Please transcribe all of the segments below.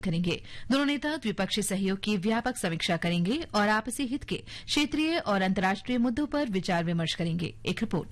करेंगे। दोनों नेता द्विपक्षीय सहयोग की व्यापक समीक्षा करेंगे और आपसी हित के क्षेत्रीय और अंतर्राष्ट्रीय मुद्दों पर विचार विमर्श करेंगे। एक रिपोर्ट।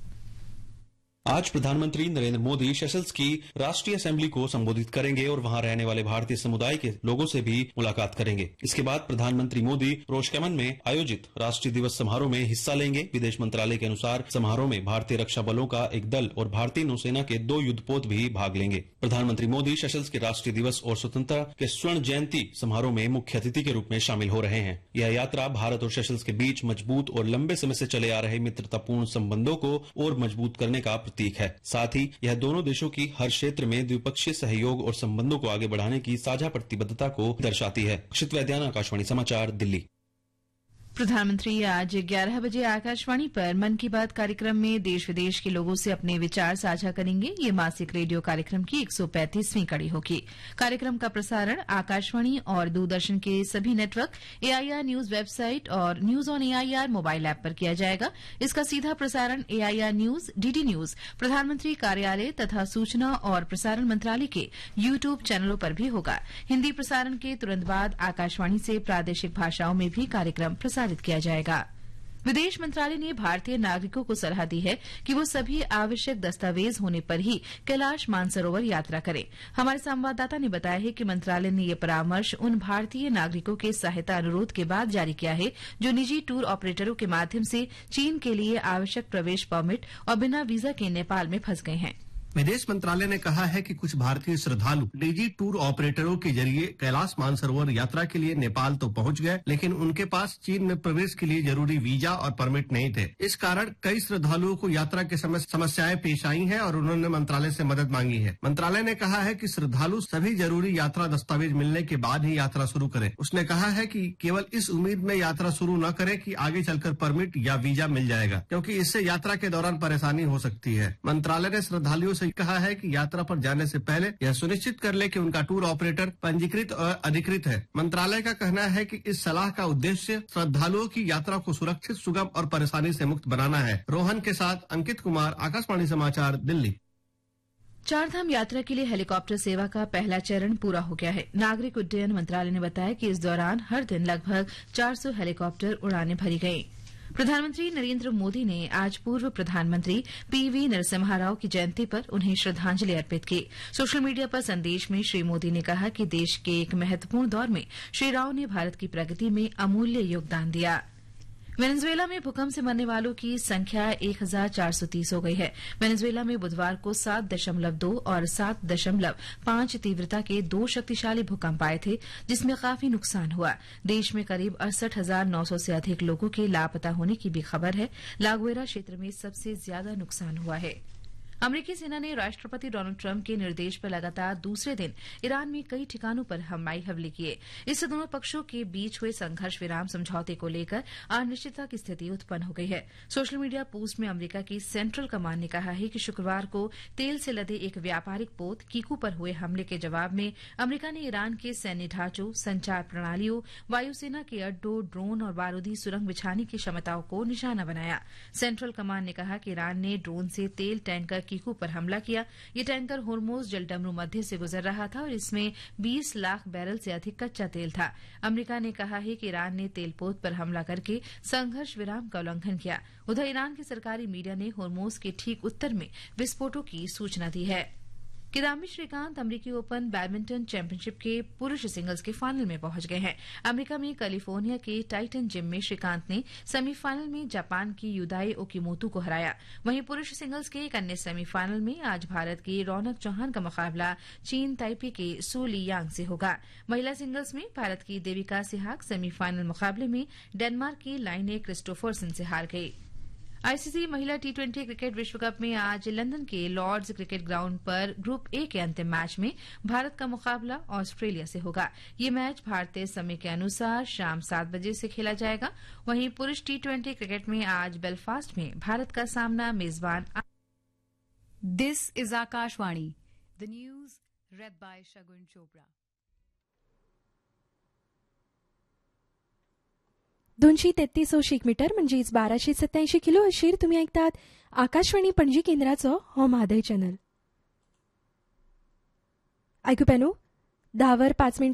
आज प्रधानमंत्री नरेंद्र मोदी सेशल्स की राष्ट्रीय असेंबली को संबोधित करेंगे और वहां रहने वाले भारतीय समुदाय के लोगों से भी मुलाकात करेंगे। इसके बाद प्रधानमंत्री मोदी रोशकेमन में आयोजित राष्ट्रीय दिवस समारोह में हिस्सा लेंगे। विदेश मंत्रालय के अनुसार समारोह में भारतीय रक्षा बलों का एक दल और भारतीय नौसेना के 2 युद्धपोत भी भाग लेंगे। प्रधानमंत्री मोदी सेशल्स के राष्ट्रीय दिवस और स्वतंत्रता के स्वर्ण जयंती समारोह में मुख्य अतिथि के रूप में शामिल हो रहे हैं। यह यात्रा भारत और सेशल्स के बीच मजबूत और लंबे समय से चले आ रहे मित्रतापूर्ण संबंधों को और मजबूत करने का प्रतीक है। साथ ही यह दोनों देशों की हर क्षेत्र में द्विपक्षीय सहयोग और संबंधों को आगे बढ़ाने की साझा प्रतिबद्धता को दर्शाती है। अक्षित वैद्यान, आकाशवाणी समाचार, दिल्ली। प्रधानमंत्री आज 11 बजे आकाशवाणी पर मन की बात कार्यक्रम में देश विदेश के लोगों से अपने विचार साझा करेंगे। ये मासिक रेडियो कार्यक्रम की 135वीं कड़ी होगी। कार्यक्रम का प्रसारण आकाशवाणी और दूरदर्शन के सभी नेटवर्क, एआईआर न्यूज वेबसाइट और news on AIR mobile app पर किया जाएगा। इसका सीधा प्रसारण एआईआर न्यूज, डीडी न्यूज, प्रधानमंत्री कार्यालय तथा सूचना और प्रसारण मंत्रालय के यूट्यूब चैनलों पर भी होगा। हिन्दी प्रसारण के तुरंत बाद आकाशवाणी से प्रादेशिक भाषाओं में भी कार्यक्रम प्रसारित किया जाएगा। विदेश मंत्रालय ने भारतीय नागरिकों को सलाह दी है कि वो सभी आवश्यक दस्तावेज होने पर ही कैलाश मानसरोवर यात्रा करें। हमारे संवाददाता ने बताया है कि मंत्रालय ने यह परामर्श उन भारतीय नागरिकों के सहायता अनुरोध के बाद जारी किया है जो निजी टूर ऑपरेटरों के माध्यम से चीन के लिए आवश्यक प्रवेश परमिट और बिना वीजा के नेपाल में फंस गए हैं। विदेश मंत्रालय ने कहा है कि कुछ भारतीय श्रद्धालु निजी टूर ऑपरेटरों के जरिए कैलाश मानसरोवर यात्रा के लिए नेपाल तो पहुंच गए, लेकिन उनके पास चीन में प्रवेश के लिए जरूरी वीजा और परमिट नहीं थे। इस कारण कई श्रद्धालुओं को यात्रा के समय समस्याएं पेश आई हैं और उन्होंने मंत्रालय से मदद मांगी है। मंत्रालय ने कहा है कि श्रद्धालु सभी जरूरी यात्रा दस्तावेज मिलने के बाद ही यात्रा शुरू करें। उसने कहा है कि केवल इस उम्मीद में यात्रा शुरू न करें कि आगे चलकर परमिट या वीजा मिल जाएगा, क्योंकि इससे यात्रा के दौरान परेशानी हो सकती है। मंत्रालय ने श्रद्धालुओं से कहा है कि यात्रा पर जाने से पहले यह सुनिश्चित कर ले कि उनका टूर ऑपरेटर पंजीकृत और अधिकृत है। मंत्रालय का कहना है कि इस सलाह का उद्देश्य श्रद्धालुओं की यात्रा को सुरक्षित, सुगम और परेशानी से मुक्त बनाना है। रोहन के साथ अंकित कुमार, आकाशवाणी समाचार, दिल्ली। चारधाम यात्रा के लिए हेलीकॉप्टर सेवा का पहला चरण पूरा हो गया है। नागरिक उड्डयन मंत्रालय ने बताया कि इस दौरान हर दिन लगभग 400 हेलीकॉप्टर उड़ानें भरी गईं। प्रधानमंत्री नरेंद्र मोदी ने आज पूर्व प्रधानमंत्री पीवी नरसिम्हा राव की जयंती पर उन्हें श्रद्धांजलि अर्पित की। सोशल मीडिया पर संदेश में श्री मोदी ने कहा कि देश के एक महत्वपूर्ण दौर में श्री राव ने भारत की प्रगति में अमूल्य योगदान दिया। वेनेजुएला में भूकंप से मरने वालों की संख्या 1430 हो गई है। वेनेजुएला में बुधवार को 7.2 और 7.5 तीव्रता के 2 शक्तिशाली भूकंप आए थे, जिसमें काफी नुकसान हुआ। देश में करीब 68,900 से अधिक लोगों के लापता होने की भी खबर है। लागुएरा क्षेत्र में सबसे ज्यादा नुकसान हुआ है। अमरीकी सेना ने राष्ट्रपति डोनाल्ड ट्रंप के निर्देश पर लगातार दूसरे दिन ईरान में कई ठिकानों पर हवाई हमले किए। इससे दोनों पक्षों के बीच हुए संघर्ष विराम समझौते को लेकर अनिश्चितता की स्थिति उत्पन्न हो गई है। सोशल मीडिया पोस्ट में अमरीका की सेंट्रल कमांड ने कहा है कि शुक्रवार को तेल से लदे एक व्यापारिक पोत कीकू पर हुए हमले के जवाब में अमरीका ने ईरान के सैन्य ढांचों, संचार प्रणालियों, वायुसेना के अड्डों, ड्रोन और बारूदी सुरंग बिछाने की क्षमताओं को निशाना बनाया। सेंट्रल कमांड ने कहा कि ईरान ने ड्रोन से तेल टैंकर कीकू पर हमला किया। ये टैंकर होर्मुज जलडमरू मध्य से गुजर रहा था और इसमें 20 लाख बैरल से अधिक कच्चा तेल था। अमरीका ने कहा है कि ईरान ने तेलपोत पर हमला करके संघर्ष विराम का उल्लंघन किया। उधर ईरान के सरकारी मीडिया ने होर्मुज के ठीक उत्तर में विस्फोटों की सूचना दी है। किदाम्बी श्रीकांत अमरीकी ओपन बैडमिंटन चैंपियनशिप के पुरुष सिंगल्स के फाइनल में पहुंच गए हैं। अमरीका में कैलिफोर्निया के टाइटन जिम में श्रीकांत ने सेमीफाइनल में जापान की युदाई ओकीमोतो को हराया। वहीं पुरुष सिंगल्स के एक अन्य सेमीफाइनल में आज भारत के रौनक चौहान का मुकाबला चीन ताइपे के सू लियांग से होगा। महिला सिंगल्स में भारत की देविका सिहाग सेमीफाइनल मुकाबले में डेनमार्क की लाइने क्रिस्टोफरसन से हार गई। आईसीसी महिला टी20 क्रिकेट विश्व कप में आज लंदन के लॉर्ड्स क्रिकेट ग्राउंड पर ग्रुप ए के अंतिम मैच में भारत का मुकाबला ऑस्ट्रेलिया से होगा। ये मैच भारतीय समय के अनुसार शाम 7 बजे से खेला जाएगा। वहीं पुरुष टी20 क्रिकेट में आज बेलफास्ट में भारत का सामना मेजबान। This is Akashvani, the news red bye Shagun Chopra. 233 metre म्हणजेच 1287 किलो अशीर तुम्ही ऐकतात आकाशवाणी पणजी केंद्राचो हो म्हादय चॅनल। ऐकूप्यानो 10:05